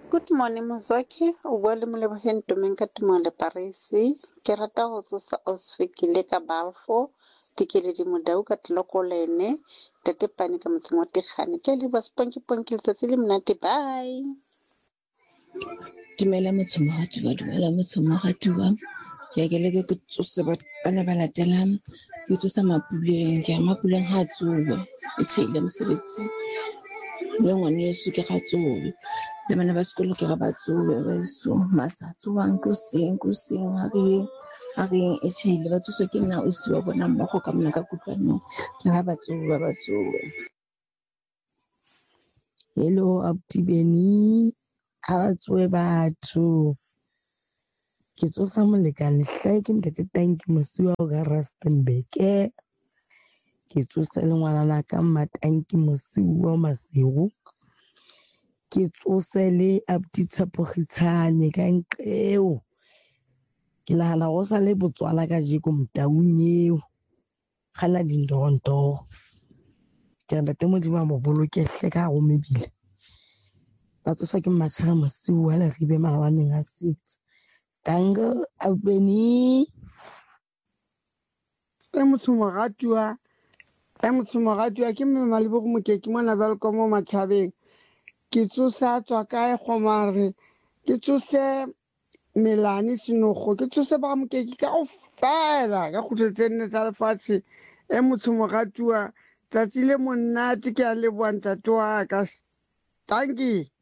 Good morning Motswaki, o bua le Moleboheng Ntomeng ka Tumelo Parisi. Ke rata ho tsosa Osfikile ka Balfour, Dikeledi Modau ka Tlokolene, Tate Pane ka motseng wa Tekgane. Ke a leboha Sponky letsatsi le monate, bye. Dumela motho moratuwa. Ke a ke leke ke tsose bana ba latelang. Ke tsosa Mapuleng, ke a Mapuleng ha tsowe. E theile mosebetsi. Le ngwane yeso ke ga tsowe. Le bana ba sekolo ke ga ba tsowe beso. Masa tsowang ke hoseng ha re e theile ba tsoswa ke nna o siwa bona mmogo ka mona ka kutlwanong. Ke ga ba tsowe. Hello Abuti Beni, ha ba tsohe batho. Ke tsosa molekane hlae ke ntate Tanki Mosiuwa o ka Rustenburg. Ke tsosa le ngwanana ka Matanki Mosiuwa Masego. Ke tsose le Abuti Tshepogitshane ka Nqeo. Ke nahana go sa le Botswana ka jeko Motaung eo. Gana dindonto. Ke re ntate Modimo a mo boloke hle ka go mebile. Ba tsosa ke Matjhara Mosiuwa le Ribe Malawaneng a 6. Dango Abeni. Motho moratuwa ke mme Malebo Mokeki mona Welcome mo Matjhabeng. Ke tsosa tswa kae Kgomare, ke tsose Melane Senogo, ke tsose ba Mokeki ka go fela ka kgutlo nne tsa lefatshe. Motho moratuwa tsatsi le monate ke a leboha ntate wa ka. Dankie.